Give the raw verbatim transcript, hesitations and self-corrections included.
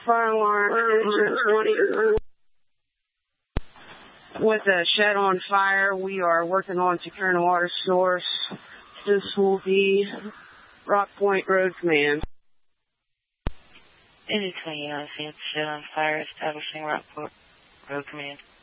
fire alarm. With the shed on fire, we are working on securing a water source. This will be Rock Point Road Command. Indy twenty-nine, seen the shed on fire, establishing Rock Point Road Command.